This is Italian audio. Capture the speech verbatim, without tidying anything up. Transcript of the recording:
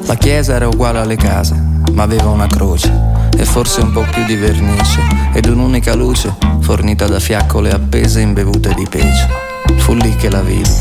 La chiesa era uguale alle case, ma aveva una croce e forse un po' più di vernice ed un'unica luce fornita da fiaccole appese in bevute di pece. Fu lì che la vidi,